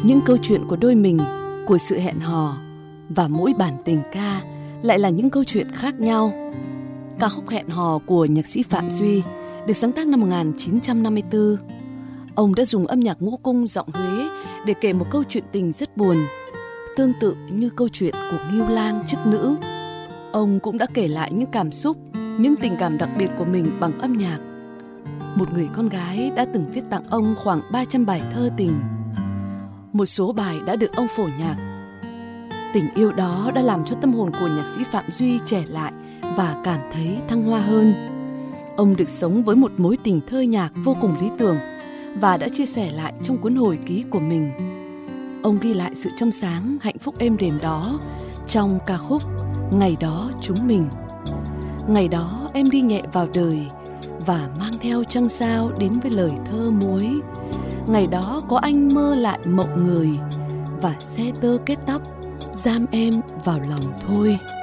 những câu chuyện của đôi mình, của sự hẹn hò, và mỗi bản tình ca lại là những câu chuyện khác nhau. Ca khúc Hẹn hò của nhạc sĩ Phạm Duy được sáng tác năm 1954. Ông đã dùng âm nhạc ngũ cung giọng Huế để kể một câu chuyện tình rất buồn, tương tự như câu chuyện của Ngưu Lang chức nữ. Ông cũng đã kể lại những cảm xúc, những tình cảm đặc biệt của mình bằng âm nhạc. Một người con gái đã từng viết tặng ông khoảng 300 bài thơ tình. Một số bài đã được ông phổ nhạc. Tình yêu đó đã làm cho tâm hồn của nhạc sĩ Phạm Duy trẻ lại và cảm thấy thăng hoa hơn. Ông được sống với một mối tình thơ nhạc vô cùng lý tưởng và đã chia sẻ lại trong cuốn hồi ký của mình. Ông ghi lại sự trong sáng, hạnh phúc êm đềm đó trong ca khúc Ngày đó chúng mình. Ngày đó em đi nhẹ vào đời và mang theo trăng sao đến với lời thơ muối. Ngày đó có anh mơ lại mộng người và xe tơ kết tóc giam em vào lòng thôi.